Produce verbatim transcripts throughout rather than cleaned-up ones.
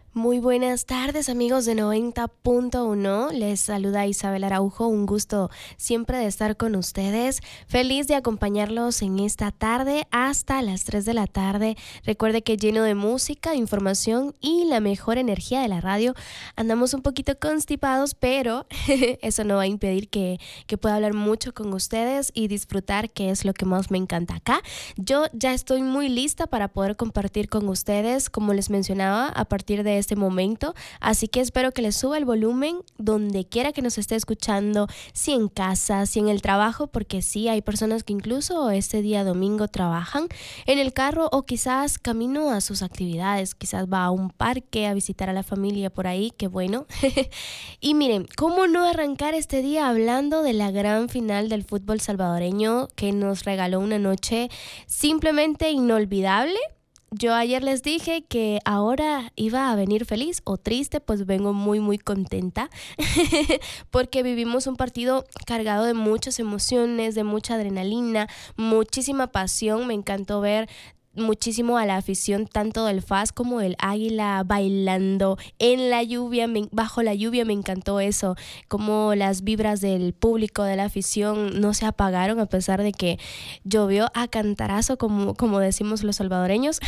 Muy buenas tardes, amigos de noventa punto uno. Les saluda Isabel Araujo. Un gusto siempre de estar con ustedes. Feliz de acompañarlos en esta tarde hasta las tres de la tarde. Recuerde que lleno de música, información y la mejor energía de la radio. Andamos un poquito constipados, pero eso no va a impedir que, que pueda hablar mucho con ustedes y disfrutar, que es lo que más me encanta acá. Yo ya estoy muy lista para poder compartir con ustedes, como les mencionaba, a partir de este momento, así que espero que les suba el volumen donde quiera que nos esté escuchando, si en casa, si en el trabajo, porque sí, hay personas que incluso este día domingo trabajan en el carro o quizás camino a sus actividades, quizás va a un parque a visitar a la familia por ahí, qué bueno. Y miren, ¿cómo no arrancar este día hablando de la gran final del fútbol salvadoreño que nos regaló una noche simplemente inolvidable? Yo ayer les dije que ahora iba a venir feliz o triste, pues vengo muy muy contenta porque vivimos un partido cargado de muchas emociones, de mucha adrenalina, muchísima pasión. Me encantó ver muchísimo a la afición tanto del F A S como del Águila bailando en la lluvia, me, bajo la lluvia. Me encantó eso, como las vibras del público, de la afición no se apagaron a pesar de que llovió a cantarazo, como, como decimos los salvadoreños.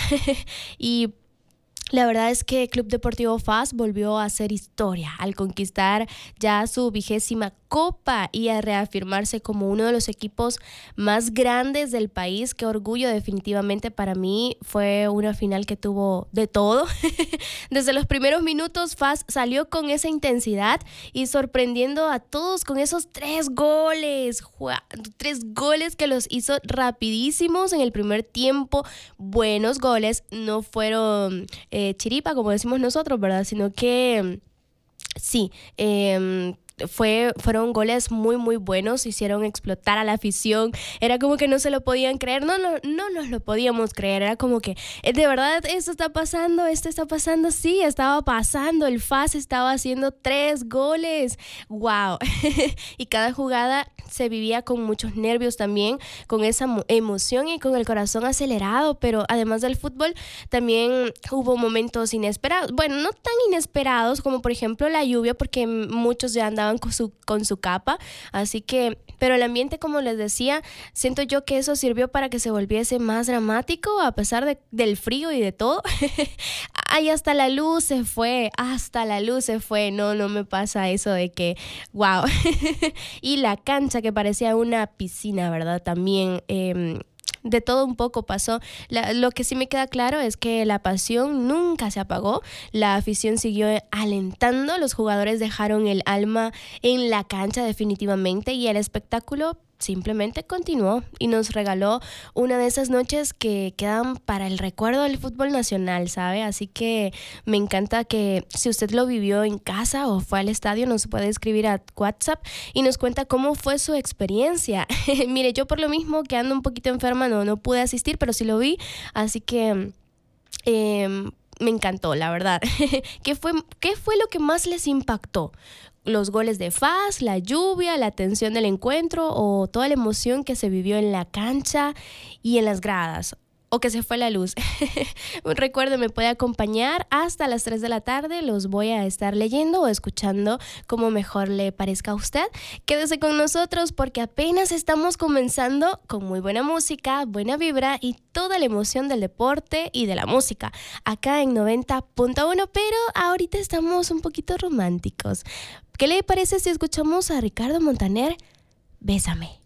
Y la verdad es que Club Deportivo F A S volvió a hacer historia al conquistar ya su vigésima copa y a reafirmarse como uno de los equipos más grandes del país. Qué orgullo, definitivamente para mí fue una final que tuvo de todo. Desde los primeros minutos F A S salió con esa intensidad y sorprendiendo a todos con esos tres goles, tres goles que los hizo rapidísimos en el primer tiempo. Buenos goles, no fueron eh, chiripa como decimos nosotros, ¿verdad? Sino que sí, eh, Fue, fueron goles muy muy buenos, hicieron explotar a la afición. Era como que no se lo podían creer, no, no, no nos lo podíamos creer. Era como que, de verdad, esto está pasando, esto está pasando. Sí, estaba pasando, el F A S estaba haciendo tres goles, wow. Y cada jugada se vivía con muchos nervios también, con esa emoción y con el corazón acelerado. Pero además del fútbol, también hubo momentos inesperados, bueno, no tan inesperados como por ejemplo la lluvia, porque muchos ya andaban con su, con su capa, así que, pero el ambiente, como les decía, siento yo que eso sirvió para que se volviese más dramático a pesar de, del frío y de todo. Ay, hasta la luz se fue, hasta la luz se fue, no, no me pasa eso de que, wow. Y la cancha que parecía una piscina, ¿verdad? También, eh, de todo un poco pasó. La, lo que sí me queda claro es que la pasión nunca se apagó, la afición siguió alentando, los jugadores dejaron el alma en la cancha definitivamente y el espectáculo simplemente continuó y nos regaló una de esas noches que quedan para el recuerdo del fútbol nacional, ¿sabe? Así que me encanta que si usted lo vivió en casa o fue al estadio, nos puede escribir a WhatsApp y nos cuenta cómo fue su experiencia. Mire, yo por lo mismo que ando un poquito enferma no, no pude asistir, pero sí lo vi, así que eh, me encantó, la verdad. ¿Qué fue, qué fue lo que más les impactó? ¿Los goles de F A S, la lluvia, la tensión del encuentro o toda la emoción que se vivió en la cancha y en las gradas? ¿O que se fue la luz? Recuerde, me puede acompañar hasta las tres de la tarde. Los voy a estar leyendo o escuchando como mejor le parezca a usted. Quédese con nosotros porque apenas estamos comenzando con muy buena música, buena vibra y toda la emoción del deporte y de la música acá en noventa punto uno, pero ahorita estamos un poquito románticos. ¿Qué le parece si escuchamos a Ricardo Montaner? Bésame.